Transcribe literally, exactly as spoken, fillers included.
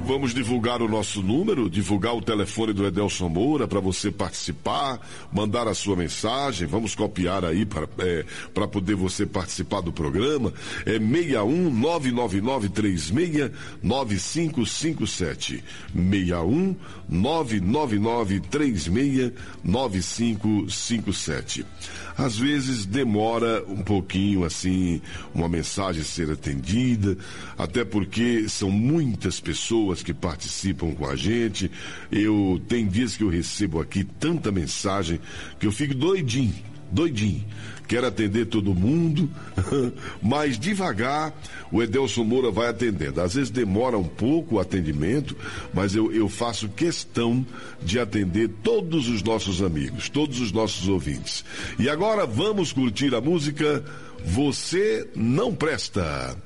Vamos divulgar o nosso número, divulgar o telefone do Edelson Moura para você participar, mandar a sua mensagem. Vamos copiar aí para é, para poder você participar do programa. É seis um nove nove nove três seis nove cinco cinco sete. seis um nove nove nove três seis nove cinco cinco sete. Às vezes demora um pouquinho assim uma mensagem ser atendida, até porque são muitas pessoas que participam com a gente. Eu tem dias que eu recebo aqui tanta mensagem que eu fico doidinho, doidinho. Quero atender todo mundo, mas devagar o Edelson Moura vai atendendo. Às vezes demora um pouco o atendimento, mas eu, eu faço questão de atender todos os nossos amigos, todos os nossos ouvintes. E agora vamos curtir a música Você Não Presta.